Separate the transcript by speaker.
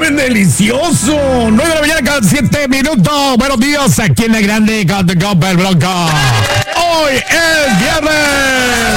Speaker 1: saben delicioso. 9 de la mañana cada 7 minutos. Buenos días, aquí en la grande con Blanca. Hoy es viernes.